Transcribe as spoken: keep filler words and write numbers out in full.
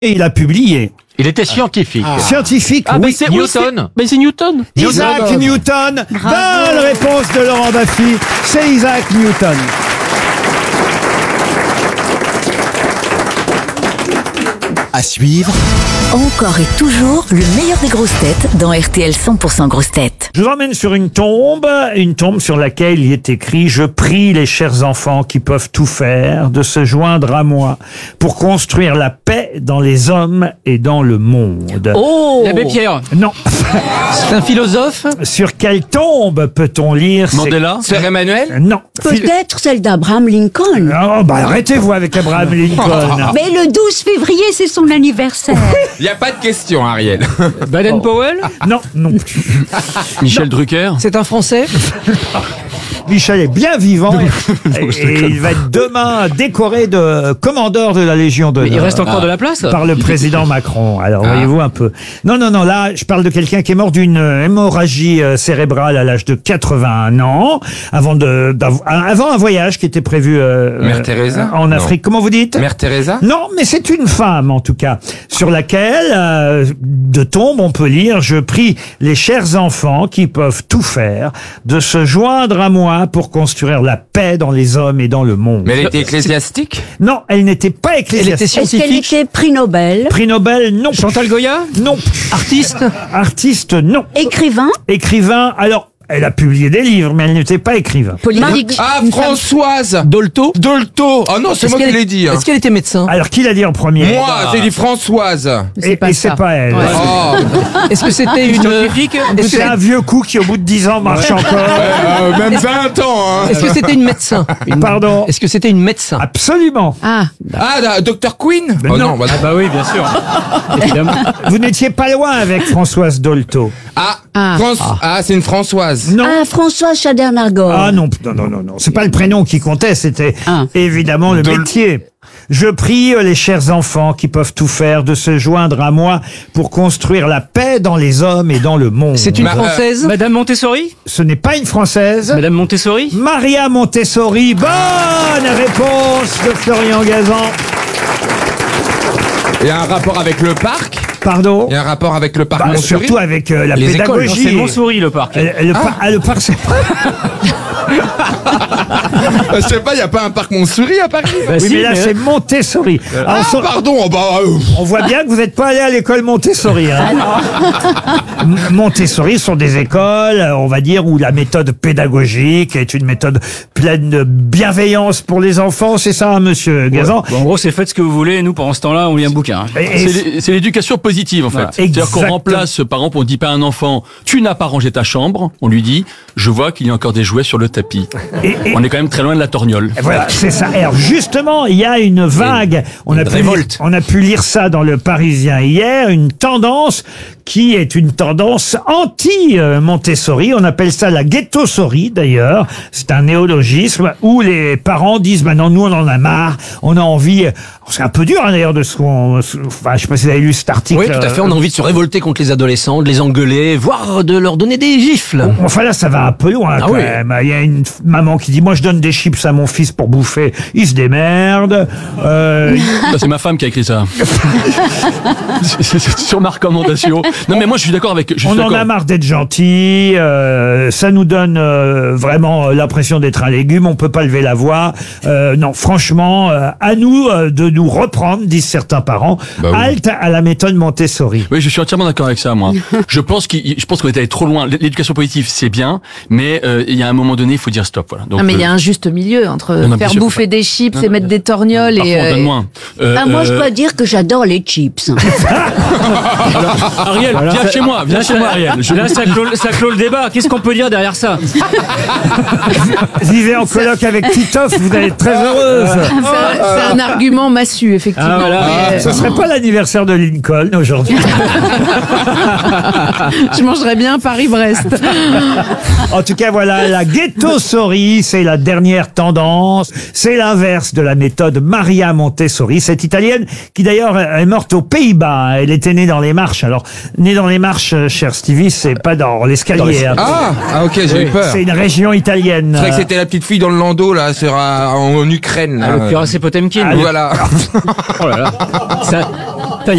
Et il a publié. Il était scientifique. Ah. Scientifique, Ah, oui. mais c'est Newton. Mais c'est Newton. Isaac Newton. Newton. Bravo. Bonne réponse de Laurent Baffy. C'est Isaac Newton. À suivre, Encore et toujours le meilleur des grosses têtes dans R T L cent pour cent grosses têtes. Je vous emmène sur une tombe, une tombe sur laquelle il est écrit « Je prie les chers enfants qui peuvent tout faire de se joindre à moi pour construire la paix dans les hommes et dans le monde. Oh, L'abbé Pierre. Non. c'est un philosophe. Sur quelle tombe peut-on lire ces- Mandela. Sœur Emmanuel. Non. Peut-être celle d'Abraham Lincoln. Oh, bah arrêtez-vous avec Abraham Lincoln. Mais le douze février, c'est son anniversaire. Il n'y a pas de question, Ariel. Baden Powell. Non, non plus. Michel Drucker. C'est un Français. Michel est bien vivant et, et il va être demain décoré de commandeur de la Légion d'honneur. Il reste encore de la place. Par le président Macron. Alors, voyez-vous un peu. Non, non, non, là, je parle de quelqu'un qui est mort d'une hémorragie euh, cérébrale à l'âge de quatre-vingt-un ans, avant de, d'av- avant un voyage qui était prévu euh, Mère euh, Teresa en Non. Afrique. Comment vous dites? Mère Teresa? Non, mais c'est une femme, en tout cas, sur laquelle, euh, de tombe, on peut lire « Je prie les chers enfants qui peuvent tout faire de se joindre à moi pour construire la paix dans les hommes et dans le monde. » Mais elle était ecclésiastique? Non, elle n'était pas Elle était ecclésiastique. Est-ce qu'elle scientifique. était prix Nobel? Prix Nobel, non. Chantal Goya. Non. Artiste. Artiste, non. Écrivain? Écrivain, alors, elle a publié des livres, mais elle n'était pas écrivain. Politique? Ah, Une femme- Françoise! Dolto. Dolto! Oh non, c'est Est-ce moi qui qu'elle- l'ai dit. hein. Est-ce qu'elle était médecin? Alors, qui l'a dit en premier? Moi, j'ai dit Françoise. Et, et c'est pas elle. Ouais. Oh, Est-ce que c'était une scientifique? Est-ce C'est un que vieux coup qui, au bout de dix ans, marche encore. euh, même vingt ans, hein. est-ce que c'était une médecin? Une- Pardon. Est-ce que c'était une médecin? Absolument. Ah, Ah, da- docteur Queen? Mais Oh non. bah, Bah oui, bien sûr. Évidemment. Vous n'étiez pas loin avec Françoise Dolto. Ah, Ah. France- ah, c'est une Françoise. Non. ah François Chadernargor. Ah non, non, non, non, non. C'est pas le prénom qui comptait, c'était Ah. évidemment le Dol- métier. Je prie euh, les chers enfants qui peuvent tout faire de se joindre à moi pour construire la paix dans les hommes et dans le monde. C'est une Bah, euh, Française. Madame Montessori. Ce n'est pas une Française. Madame Montessori. Maria Montessori. Bonne réponse de Florian Gazan. Il y a un rapport avec le parc? Pardon. Il y a un rapport avec le parc Bah, Montsouris? surtout avec euh, la Les écoles, Non, pédagogie. c'est Montsouris le parc. Euh, le, par- ah, le parc, c'est Je sais pas, il n'y a pas un parc Montsouris à Paris? Bah, oui, si, mais là, mais- c'est Montessori. Alors, Ah, so- pardon, oh, bah, euh, on voit bien que vous n'êtes pas allé à l'école Montessori. Hein. M- Montessori sont des écoles, euh, on va dire, où la méthode pédagogique est une méthode pleine de bienveillance pour les enfants. C'est ça, hein, monsieur Gazan? Bon, en gros, c'est faites ce que vous voulez. Nous, pendant ce temps-là, on lit un bouquin. Et- et- C'est l'é- c'est l'éducation positive en fait. Voilà. C'est-à-dire qu'on Exactement. remplace, par exemple, on dit pas à un enfant, tu n'as pas rangé ta chambre, on lui dit, je vois qu'il y a encore des jouets sur le tapis. Et- et- On est quand même très loin de la torgnole. Voilà, c'est ça. Alors justement, il y a une vague. On a, une pu révolte. lire, on a pu lire ça dans le Parisien hier, une tendance qui est une tendance anti-Montessori. On appelle ça la ghettosori d'ailleurs. C'est un néologisme où les parents disent maintenant nous on en a marre, on a envie. C'est un peu dur hein, d'ailleurs de ce qu'on. Enfin, je sais pas si vous avez lu cet article. Oui, tout à fait. On a envie de se révolter contre les adolescents, de les engueuler, voire de leur donner des gifles. Enfin là, ça va un peu loin Ah quand oui. même. Il y a une f- maman qui dit moi je donne des chips à mon fils pour bouffer, il se démerde. Euh, Ça, c'est ma femme qui a écrit ça. C'est- c'est c'est sur ma recommandation. Non, mais moi, je suis d'accord avec. Je suis On en d'accord. a marre d'être gentil, euh, ça nous donne euh, vraiment euh, l'impression d'être un légume, on peut pas lever la voix. Euh, non, franchement, euh, à nous euh, de nous reprendre, disent certains parents. Bah oui. Halte à la méthode Montessori. Oui, je suis entièrement d'accord avec ça, moi. Je pense qu'il, je pense qu'on est allé trop loin. L'éducation positive, c'est bien, mais euh, il y a un moment donné, il faut dire stop. Voilà. Donc, Non, mais il y a euh, un juste milieu entre non, non, bien faire sûr, bouffer faut des chips Non, et non, mettre des torgnoles parfois, et. on euh, donne moins. Euh, Ah, moi, je euh, dois dire que j'adore les chips. Ariel, Voilà, viens ça- chez moi, viens chez moi, Ariel. Je- Là, ça clôt, ça clôt le débat. Qu'est-ce qu'on peut dire derrière ça? Vivez en coloc avec Titoff, vous allez être très heureuse. C'est un, c'est un argument massu, effectivement. Ah, voilà. Mais, euh, Ce serait pas l'anniversaire de Lincoln aujourd'hui. je mangerais bien Paris-Brest. En tout cas, voilà, la ghettosori, c'est la dernière tendance. C'est l'inverse de la méthode Maria Montessori, cette italienne qui d'ailleurs est morte aux Pays-Bas. Elle était née dans les Marches. Alors, née dans les Marches, euh, cher Stevie, c'est pas dans l'escalier. hein. Ah, ah, ok, j'ai eu peur. C'est une région italienne. C'est vrai que c'était la petite fille dans le landau, là, sur, un- en, en Ukraine. Ah, là. le cuirassé Potemkin. Voilà. Oh là là. Ça,